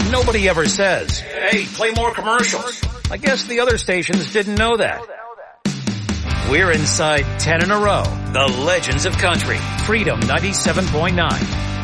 nobody ever says, "Hey, play more commercials." I guess the other stations didn't know that. We're inside 10 in a row. The Legends of Country. Freedom 97.9.